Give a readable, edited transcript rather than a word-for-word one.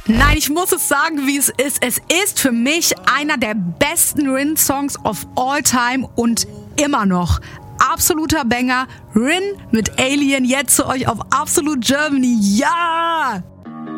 Nein, ich muss es sagen, wie es ist. Es ist für mich einer der besten Rin-Songs of all time und immer noch. Absoluter Banger. Rin mit Alien jetzt zu euch auf Absolute Germany. Ja!